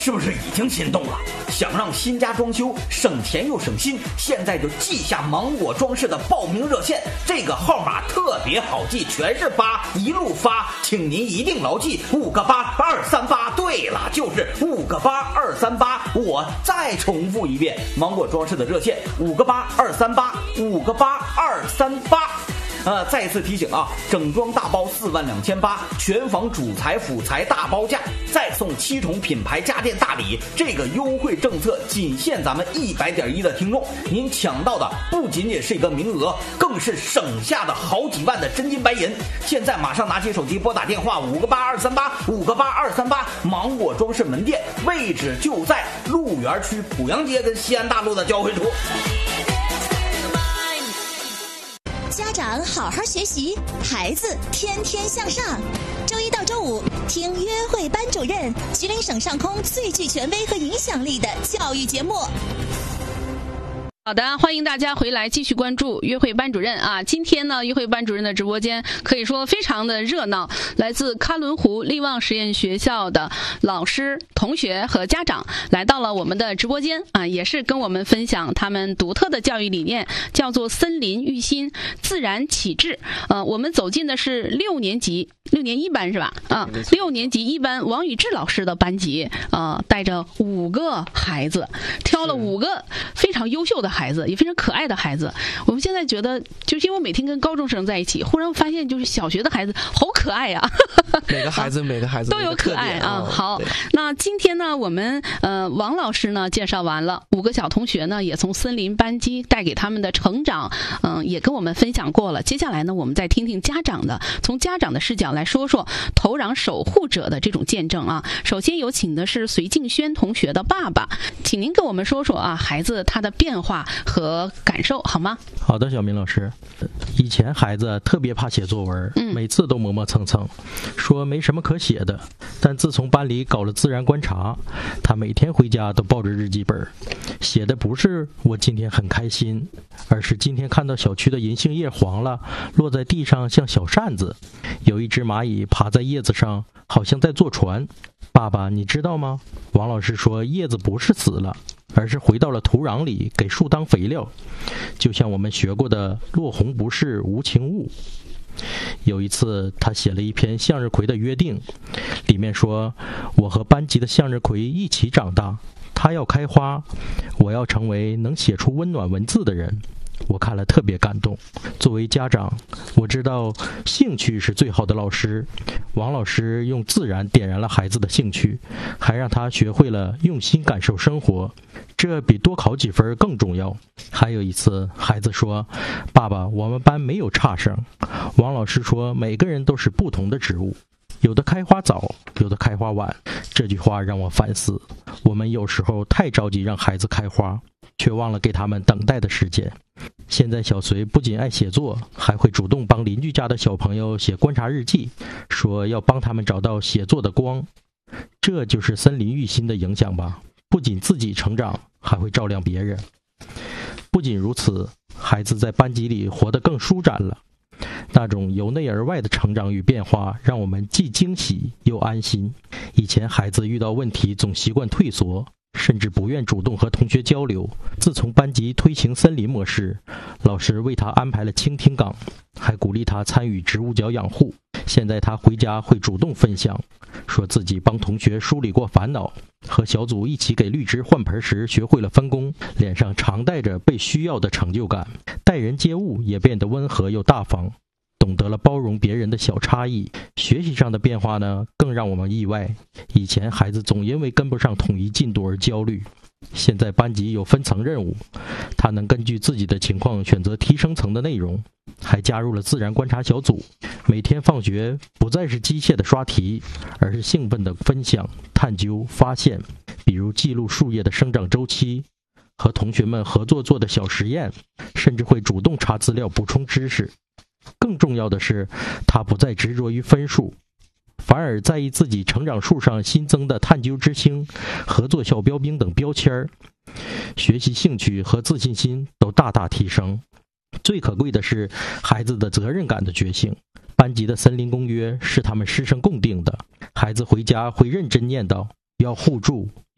是不是已经心动了？想让新家装修省钱又省心，现在就记下芒果装饰的报名热线，这个号码特别好记，全是8，一路发，请您一定牢记5个8，238。对了，就是5个8，238。我再重复一遍，芒果装饰的热线5个8，238，5个8，238。再次提醒啊，整装大包42800，全房主材辅材大包价，再送7重品牌家电大礼。这个优惠政策仅限咱们100.1的听众，您抢到的不仅仅是一个名额，更是省下的好几万的真金白银。现在马上拿起手机拨打电话5个8，238，5个8，238。芒果装饰门店位置就在鹿园区濮阳街跟西安大路的交汇处。 家长好好学习，孩子天天向上。周一到周五听约会班主任，吉林省上空最具权威和影响力的教育节目。 好的，欢迎大家回来继续关注约会班主任啊！今天呢，约会班主任的直播间可以说非常的热闹，来自喀伦湖力旺实验学校的老师、同学和家长来到了我们的直播间啊，也是跟我们分享他们独特的教育理念，叫做森林育心，自然启智。我们走进的是6年级6年1班是吧？啊，6年级1班王宇志老师的班级，带着5个孩子，挑了5个非常优秀的孩子，也非常可爱的孩子。我们现在觉得，就是因为我每天跟高中生在一起，忽然发现就是小学的孩子好可爱啊， 每个孩子都有可爱啊。好，那今天呢，我们王老师呢介绍完了5个小同学呢，也从森林班级带给他们的成长，也跟我们分享过了。接下来呢，我们再听听家长的，从家长的视角来说说土壤守护者的这种见证啊。首先有请的是隋静轩同学的爸爸，请您跟我们说说啊，孩子他的变化和感受好吗？ 好的，小明老师。以前孩子特别怕写作文，每次都磨磨蹭蹭，说没什么可写的。但自从班里搞了自然观察，他每天回家都抱着日记本，写的不是我今天很开心，而是今天看到小区的银杏叶黄了，落在地上像小扇子，有一只蚂蚁爬在叶子上，好像在坐船。爸爸，你知道吗？王老师说，叶子不是死了，而是回到了土壤里，给树当肥料，就像我们学过的落红不是无情物。有一次他写了一篇向日葵的约定，里面说，我和班级的向日葵一起长大，它要开花，我要成为能写出温暖文字的人。我看了特别感动。作为家长，我知道兴趣是最好的老师。王老师用自然点燃了孩子的兴趣，还让他学会了用心感受生活，这比多考几分更重要。还有一次，孩子说，爸爸，我们班没有差生。王老师说，每个人都是不同的植物，有的开花早，有的开花晚。这句话让我反思，我们有时候太着急让孩子开花，却忘了给他们等待的时间。现在小隋不仅爱写作，还会主动帮邻居家的小朋友写观察日记，说要帮他们找到写作的光。这就是森林育心的影响吧，不仅自己成长，还会照亮别人。不仅如此，孩子在班级里活得更舒展了。那种由内而外的成长与变化，让我们既惊喜又安心。以前孩子遇到问题总习惯退缩，甚至不愿主动和同学交流。自从班级推行森林模式，老师为他安排了倾听岗，还鼓励他参与植物角养护。现在他回家会主动分享，说自己帮同学梳理过烦恼，和小组一起给绿植换盆时学会了分工，脸上常带着被需要的成就感。待人接物也变得温和又大方，懂得了包容别人的小差异。学习上的变化呢，更让我们意外。以前孩子总因为跟不上统一进度而焦虑，现在班级有分层任务，他能根据自己的情况选择提升层的内容，还加入了自然观察小组。每天放学不再是机械的刷题，而是兴奋的分享、探究、发现，比如记录树叶的生长周期，和同学们合作做的小实验，甚至会主动查资料补充知识。更重要的是，他不再执着于分数，反而在意自己成长树上新增的探究之星、合作小标兵等标签，学习兴趣和自信心都大大提升。最可贵的是孩子的责任感的觉醒。班级的森林公约是他们师生共定的，孩子回家会认真念叨，要互助，